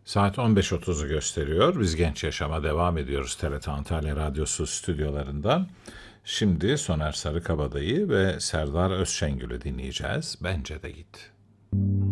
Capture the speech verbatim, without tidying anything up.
Saat on beş otuzu gösteriyor. Biz Genç Yaşam'a devam ediyoruz T R T Antalya Radyosu stüdyolarından. Şimdi Soner Sarıkabadayı ve Serdar Özşengül'ü dinleyeceğiz. Bence de git.